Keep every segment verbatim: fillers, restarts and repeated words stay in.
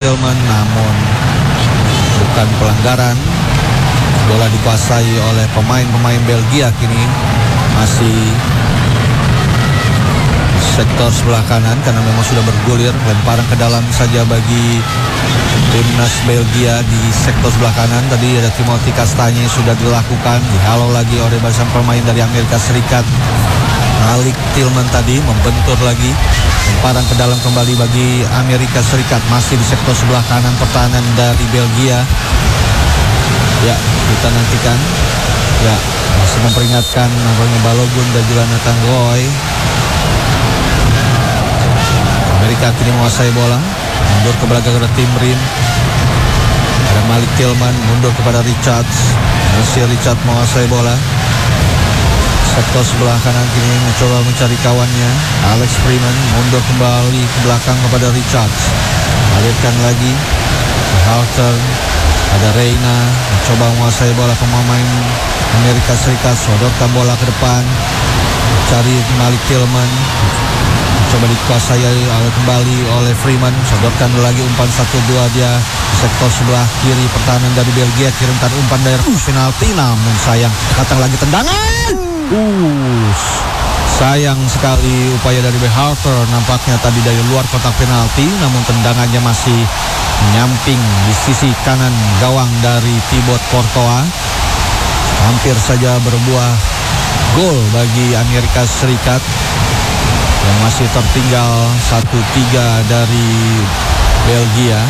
Tillman, namun bukan pelanggaran. Bola dikuasai oleh pemain-pemain Belgia kini masih sektor sebelah kanan karena memang sudah bergulir. Lemparan ke dalam saja bagi timnas Belgia di sektor sebelah kanan. Tadi ada Timothy Castagne sudah dilakukan, dihalau lagi oleh barisan pemain dari Amerika Serikat. Malik Tillman tadi membentur lagi. Lemparan ke dalam kembali bagi Amerika Serikat, masih di sektor sebelah kanan pertahanan dari Belgia. Ya, kita nantikan. Ya, masih memperingatkan namanya Balogun dan juga Nathan Roy. Amerika kini menguasai bola, mundur ke belakang ke tim Rim. Ada Malik Tillman mundur kepada Richards. Masih Richard menguasai bola. Sektor sebelah kanan kini mencoba mencari kawannya. Alex Freeman mundur kembali ke belakang kepada Richards. Alirkan lagi Halter. Ada Reina mencoba menguasai bola, pemain Amerika Serikat sodorkan bola ke depan. Cari Malik Tillman. Coba dikuasai oleh kembali oleh Freeman. Sodorkan lagi umpan satu dua dia di sektor sebelah kiri pertahanan dari Belgia. Kirimkan umpan dari penalti, namun sayang datang lagi tendangan. Uh, sayang sekali upaya dari Berhalter nampaknya tadi dari luar kotak penalti, namun tendangannya masih menyamping di sisi kanan gawang dari Thibaut Courtois. Hampir saja berbuah gol bagi Amerika Serikat yang masih tertinggal satu tiga dari Belgia.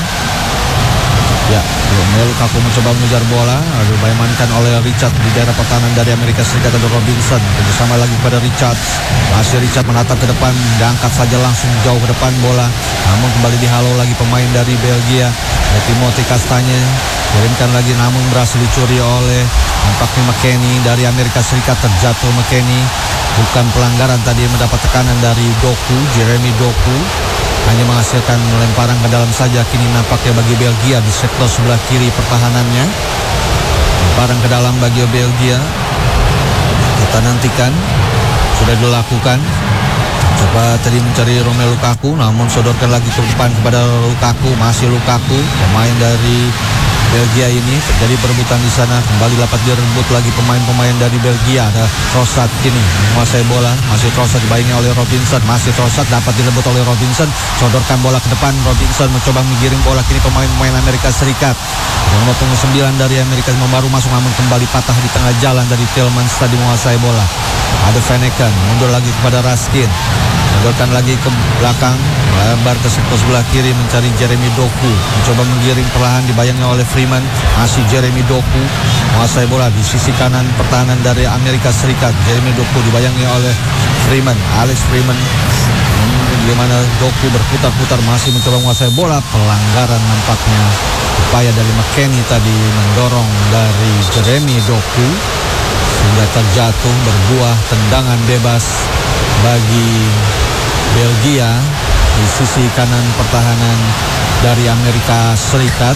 Ya, Romelu Lukaku mencoba mengejar bola, lalu diamankan oleh Richard di daerah pertahanan dari Amerika Serikat. Ada Robinson bersama lagi pada Richard. Masih Richard menatap ke depan, diangkat saja langsung jauh ke depan bola, namun kembali dihalau lagi pemain dari Belgia. Ada Timothy Castagne, kirimkan lagi namun berhasil dicuri oleh nampaknya McKennie dari Amerika Serikat. Terjatuh McKennie, bukan pelanggaran tadi, mendapat tekanan dari Doku, Jeremy Doku. Hanya menghasilkan lemparan ke dalam saja kini nampaknya bagi Belgia di sektor sebelah kiri pertahanannya. Lemparan ke dalam bagi Belgia. Kita nantikan. Sudah dilakukan. Coba tadi mencari Romelu Lukaku, namun sodorkan lagi ke depan kepada Lukaku. Masih Lukaku, pemain dari Belgia ini. Terjadi perebutan di sana, kembali dapat direbut lagi pemain-pemain dari Belgia. Ada Trossard kini menguasai bola, masih Trossard dibayangi oleh Robinson, masih Trossard dapat direbut oleh Robinson. Sodorkan bola ke depan, Robinson mencoba menggiring bola kini pemain-pemain Amerika Serikat. Nomor punggung sembilan dari Amerika baru masuk, namun kembali patah di tengah jalan dari Tillman tadi menguasai bola. Ada Vanaken mundur lagi kepada Raskin. Sodorkan lagi ke belakang, melebar ke sektor sebelah kiri mencari Jeremy Doku. Mencoba menggiring perlahan, dibayangi oleh Freeman. Masih Jeremy Doku menguasai bola di sisi kanan pertahanan dari Amerika Serikat. Jeremy Doku dibayangi oleh Freeman, Alex Freeman. Di mana Doku berputar-putar masih mencoba menguasai bola. Pelanggaran nampaknya, upaya dari McKennie tadi mendorong dari Jeremy Doku sehingga terjatuh, berbuah tendangan bebas bagi Belgia di sisi kanan pertahanan dari Amerika Serikat.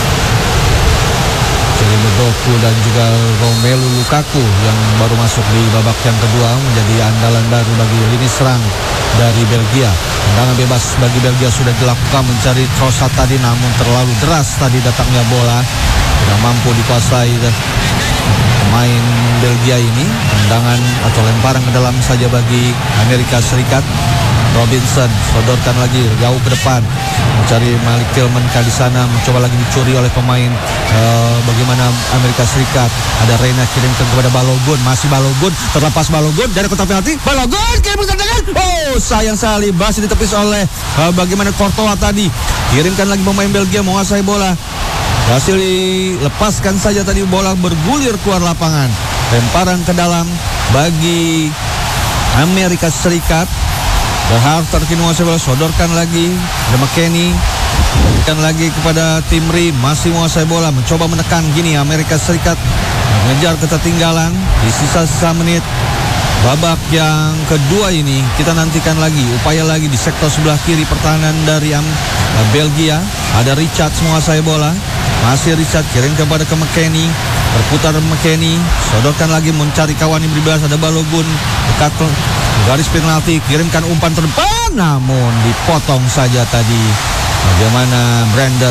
Jeremy Doku dan juga Romelu Lukaku yang baru masuk di babak yang kedua menjadi andalan baru bagi lini serang dari Belgia. Tendangan bebas bagi Belgia sudah dilakukan mencari Trossard tadi, namun terlalu deras tadi datangnya bola, tidak mampu dikuasai pemain Belgia ini. Tendangan atau lemparan ke dalam saja bagi Amerika Serikat. Robinson sodorkan lagi jauh ke depan mencari Malik Tillman kali sana, mencoba lagi dicuri oleh pemain uh, bagaimana Amerika Serikat. Ada Reina kirimkan kepada Balogun, masih Balogun, terlepas Balogun dari kotak penalti. Balogun kirim tendangan, oh sayang sekali berhasil ditepis oleh uh, bagaimana Courtois tadi. Kirimkan lagi pemain Belgia menguasai bola, berhasil dilepaskan saja tadi, bola bergulir keluar lapangan. Lemparan ke dalam bagi Amerika Serikat. Berharter kini menguasai bola, sodorkan lagi ada McKennie, berikan lagi kepada tim Rim, masih menguasai bola, mencoba menekan gini Amerika Serikat mengejar ketertinggalan di sisa-sisa menit babak yang kedua ini. Kita nantikan lagi upaya lagi di sektor sebelah kiri pertahanan dari um, Belgia. Ada Richards menguasai bola, masih Richard kirim kepada ke McKennie, berputar McKennie, sodorkan lagi mencari kawan yang berbebas. Ada Balogun dekat garis penalti, kirimkan umpan terdepan, namun dipotong saja tadi. Bagaimana Brandon